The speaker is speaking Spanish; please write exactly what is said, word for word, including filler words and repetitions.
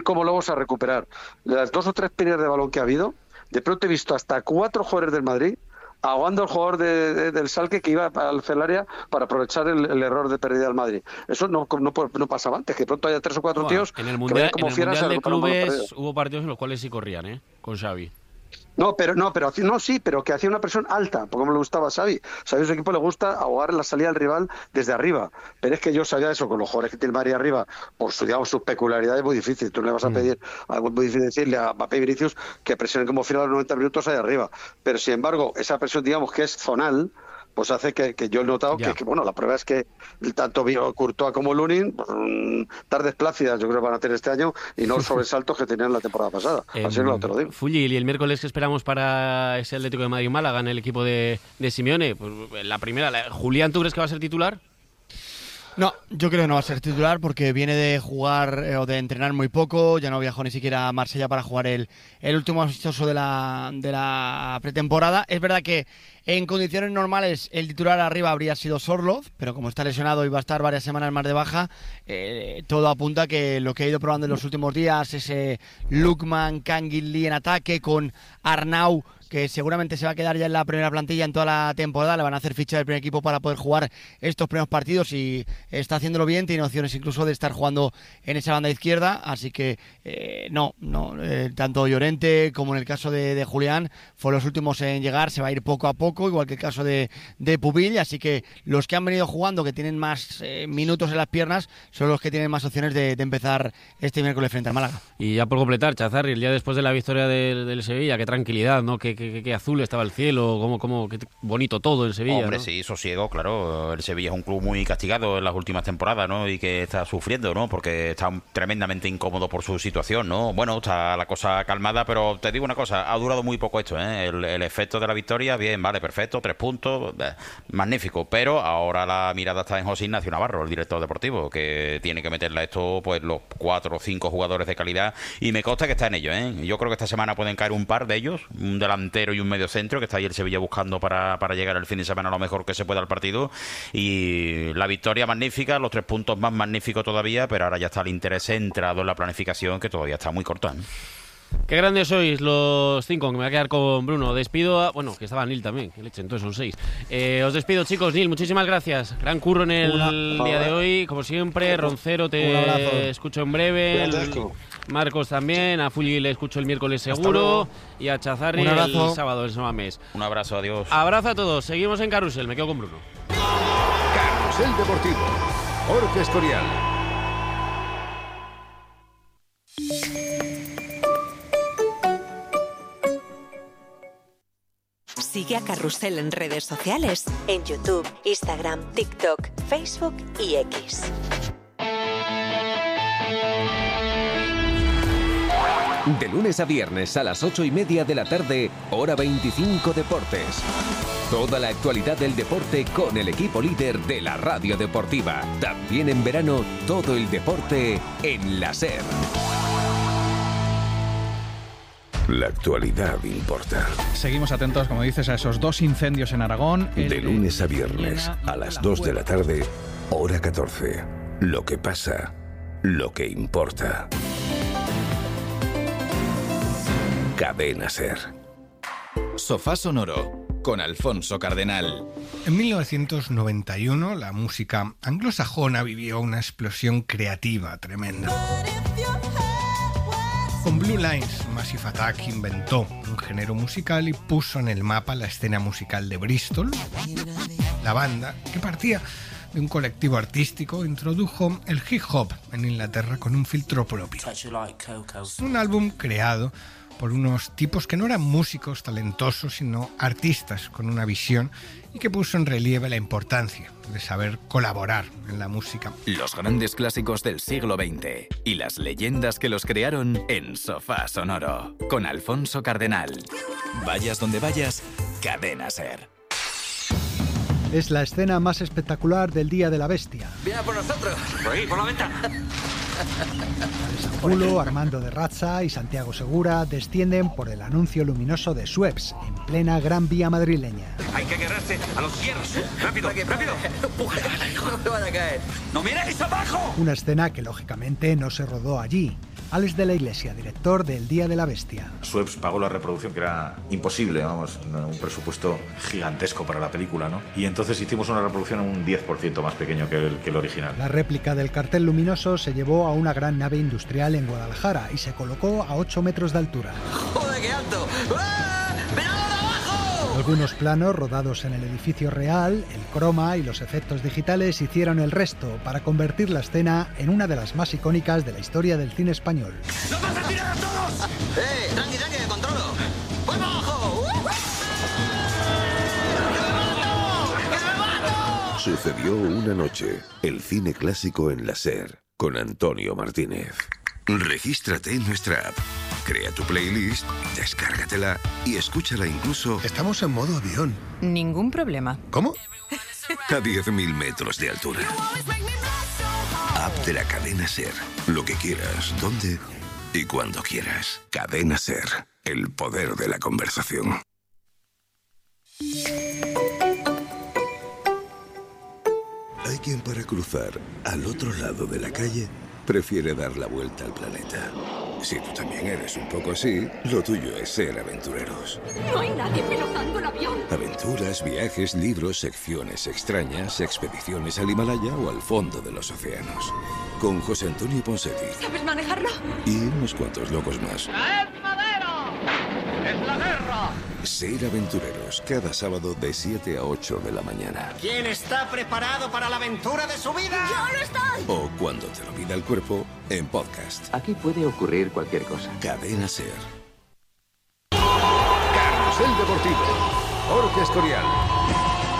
cómo lo vamos a recuperar. Las dos o tres pérdidas de balón que ha habido, de pronto he visto hasta cuatro jugadores del Madrid ahogando al jugador de, de, del Schalke que iba al hacer el área para aprovechar el, el error de pérdida del Madrid. Eso no, no, no pasaba antes, que de pronto haya tres o cuatro bueno, tíos en el mundial, que como en el fieras mundial de clubes los hubo partidos en los cuales sí corrían, ¿eh? Con Xavi. No, pero no, pero no, sí, pero que hacía una presión alta, porque me le gustaba a Xavi. Xavi a su equipo le gusta ahogar en la salida del rival desde arriba. Pero es que yo sabía eso, con los jugadores que tiene el Madrid arriba, por su, digamos, sus peculiaridades, es muy difícil. Tú no le vas a pedir, mm. es muy difícil decirle a Mbappé y Vinicius que presionen como final a los noventa minutos ahí arriba. Pero sin embargo, esa presión, digamos, que es zonal, pues hace que, que yo he notado que, que, bueno, la prueba es que tanto Courtois como Lunin, pues, tardes plácidas yo creo que van a tener este año y no los sobresaltos que tenían la temporada pasada. Eh, Así que te lo digo. Fulli, ¿y el miércoles que esperamos para ese Atlético de Madrid-Málaga en el equipo de, de Simeone? Pues la primera, la, Julián, ¿tú crees que va a ser titular? No, yo creo que no va a ser titular porque viene de jugar eh, o de entrenar muy poco, ya no viajó ni siquiera a Marsella para jugar el, el último amistoso de la, de la pretemporada. Es verdad que en condiciones normales el titular arriba habría sido Sorloth, pero como está lesionado y va a estar varias semanas más de baja, eh, todo apunta que lo que ha ido probando en los últimos días, ese Lookman, Kangin Lee en ataque con Arnau, que seguramente se va a quedar ya en la primera plantilla en toda la temporada, le van a hacer ficha del primer equipo para poder jugar estos primeros partidos y está haciéndolo bien, tiene opciones incluso de estar jugando en esa banda izquierda, así que eh, no, no eh, tanto Llorente como en el caso de, de Julián fueron los últimos en llegar, se va a ir poco a poco, igual que el caso de, de Pubil, así que los que han venido jugando, que tienen más eh, minutos en las piernas, son los que tienen más opciones de, de empezar este miércoles frente al Málaga. Y ya por completar, Chazarri, el día después de la victoria del, del Sevilla, qué tranquilidad, ¿no? Qué, qué, qué azul estaba el cielo, cómo, cómo qué bonito todo en Sevilla. Hombre, ¿no? Sí, sosiego, claro. El Sevilla es un club muy castigado en las últimas temporadas, ¿no? Y que está sufriendo, ¿no? Porque está tremendamente incómodo por su situación, ¿no? Bueno, está la cosa calmada, pero te digo una cosa, ha durado muy poco esto, ¿eh? El, el efecto de la victoria, bien, vale, perfecto, tres puntos, eh, magnífico, pero ahora la mirada está en José Ignacio Navarro, el director deportivo, que tiene que meterle a esto, pues, los cuatro o cinco jugadores de calidad, y me consta que está en ello, ¿eh? Yo creo que esta semana pueden caer un par de ellos, un delantero y un medio centro, que está ahí el Sevilla buscando para, para llegar el fin de semana lo mejor que se pueda al partido, y la victoria magnífica, los tres puntos más magníficos todavía, pero ahora ya está el interés centrado en la planificación, que todavía está muy corta, ¿eh? Qué grandes sois los cinco, que me voy a quedar con Bruno. Despido a... Bueno, que estaba Neil también, que leche, entonces son seis. Eh, os despido, chicos. Neil, muchísimas gracias. Gran curro en el Una, día de hoy, como siempre. Roncero, te escucho en breve. El... Marcos también. A Fulli le escucho el miércoles seguro. Y a Chazarri el sábado en Samamés. Un abrazo, adiós. Abrazo a todos. Seguimos en Carrusel. Me quedo con Bruno. Carrusel Deportivo. Jorge Escorial. Sigue a Carrusel en redes sociales, en YouTube, Instagram, TikTok, Facebook y X. De lunes a viernes a las ocho y media de la tarde, hora veinticinco Deportes. Toda la actualidad del deporte con el equipo líder de la radio deportiva. También en verano, todo el deporte en la SER. La actualidad importa. Seguimos atentos, como dices, a esos dos incendios en Aragón. De lunes a viernes, a las dos de la tarde, hora catorce. Lo que pasa, lo que importa. Cadena SER. Sofá Sonoro, con Alfonso Cardenal. En mil novecientos noventa y uno, la música anglosajona vivió una explosión creativa tremenda. Con Blue Lines, Massive Attack inventó un género musical y puso en el mapa la escena musical de Bristol. La banda, que partía de un colectivo artístico, introdujo el hip hop en Inglaterra con un filtro propio. Un álbum creado por unos tipos que no eran músicos talentosos, sino artistas con una visión, y que puso en relieve la importancia de saber colaborar en la música. Los grandes clásicos del siglo veinte y las leyendas que los crearon en Sofá Sonoro, con Alfonso Cardenal. Vayas donde vayas, Cadena SER. Es la escena más espectacular del Día de la Bestia. ¡Viene por nosotros! ¡Por ahí, por la ventana! Angulo, Armando de Razza y Santiago Segura descienden por el anuncio luminoso de Sueps, en plena Gran Vía madrileña. Hay que agarrarse a los hierros. ¡Rápido, rápido! ¡No me van a caer! ¡No miréis abajo! Una escena que lógicamente no se rodó allí. Alex de la Iglesia, director de El Día de la Bestia. Sueps pagó la reproducción, que era imposible, vamos, un presupuesto gigantesco para la película, ¿no? Y entonces hicimos una reproducción un diez por ciento más pequeño que el, que el original. La réplica del cartel luminoso se llevó a una gran nave industrial en Guadalajara y se colocó a ocho metros de altura. ¡Joder, qué alto! ¡Ah! ¡Venado de abajo! Algunos planos rodados en el edificio real, el croma y los efectos digitales hicieron el resto para convertir la escena en una de las más icónicas de la historia del cine español. ¡Nos vas a tirar a todos! ¡Eh! ¡Tranqui, tranqui, que controlo! ¡Voy para abajo! Sucedió una noche, el cine clásico en la SER, con Antonio Martínez. Regístrate en nuestra app, crea tu playlist, descárgatela y escúchala incluso... Estamos en modo avión. Ningún problema. ¿Cómo? A diez mil metros de altura. App de la cadena SER. Lo que quieras, donde y cuando quieras. Cadena SER. El poder de la conversación. Hay quien para cruzar al otro lado de la calle prefiere dar la vuelta al planeta. Si tú también eres un poco así, lo tuyo es ser aventureros. No hay nadie pilotando el avión. Aventuras, viajes, libros, secciones extrañas, expediciones al Himalaya o al fondo de los océanos. Con José Antonio Ponseti. ¿Sabes manejarlo? Y unos cuantos locos más. ¡Es madera! ¡Es la guerra! Ser aventureros, cada sábado de siete a ocho de la mañana. ¿Quién está preparado para la aventura de su vida? ¡Yo lo estoy! O cuando te lo pida el cuerpo, en podcast. Aquí puede ocurrir cualquier cosa. Cadena SER. Carrusel Deportivo. Jorge Escorial.